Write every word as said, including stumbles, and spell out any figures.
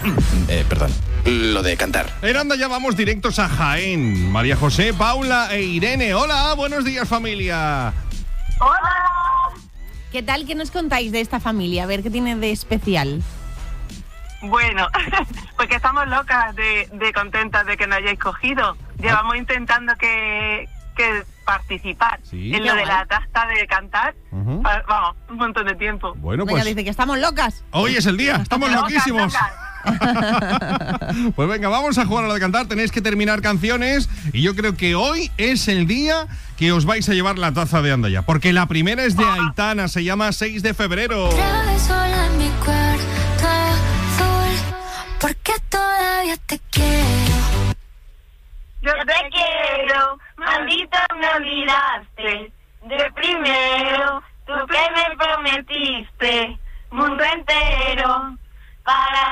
eh, perdón, lo de cantar. En Anda ya vamos directos a Jaén. María José, Paula e Irene. Hola, buenos días, familia. ¡Hola! ¿Qué tal? ¿Qué nos contáis de esta familia? A ver, ¿qué tiene de especial? Bueno, pues que estamos locas de, de contentas de que nos hayáis cogido. Llevamos intentando que, que participar Sí. en lo de la taza de cantar. Ujú. Pa- Vamos, un montón de tiempo. Bueno, Venga, pues dice que estamos locas. hoy es el día, estamos Locas, loquísimos. locas. Pues venga, vamos a jugar a lo de cantar. Tenéis que terminar canciones y yo creo que hoy es el día que os vais a llevar la taza de Anda ya, porque la primera es de Aitana, se llama seis de febrero. Otra vez sola